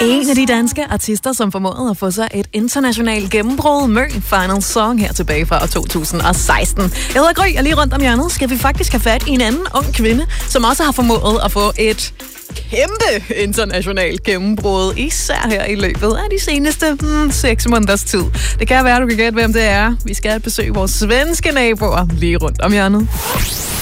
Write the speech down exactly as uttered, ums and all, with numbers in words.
En af de danske artister, som formåede at få sig et internationalt gennembrud, Mø, Final Song, her tilbage fra to tusind og seksten. Jeg hedder Gry, og lige rundt om hjørnet skal vi faktisk have fat i en anden ung kvinde, som også har formået at få et kæmpe internationalt gennembrud, især her i løbet af de seneste hmm, seks måneders tid. Det kan være, du kan gætte, hvem det er. Vi skal besøge vores svenske naboer lige rundt om hjørnet.